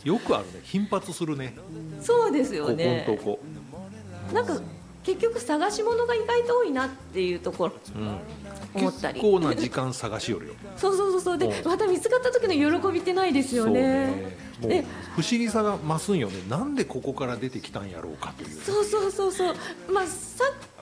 よくあるね、頻発するね。 そうですよね。 ここなんか結局探し物が意外と多いなっていうところ、思ったり。 結構な時間探しよるよ。 そうで、また見つかった時の喜びってないですよね。 もう不思議さが増すんよね。なんでここから出てきたんやろうかという。 そう。まあさっ